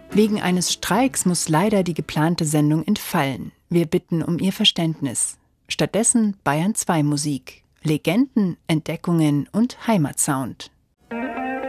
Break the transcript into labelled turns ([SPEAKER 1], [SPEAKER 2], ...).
[SPEAKER 1] Wegen eines Streiks muss leider die geplante Sendung entfallen. Wir bitten um Ihr Verständnis. Stattdessen Bayern 2 Musik, Legenden, Entdeckungen und Heimatsound.